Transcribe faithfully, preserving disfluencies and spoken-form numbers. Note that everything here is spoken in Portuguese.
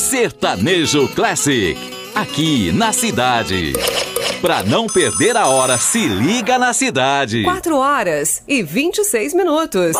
Sertanejo Classic, aqui na cidade. Pra não perder a hora, se liga na cidade. quatro horas e vinte e seis minutos.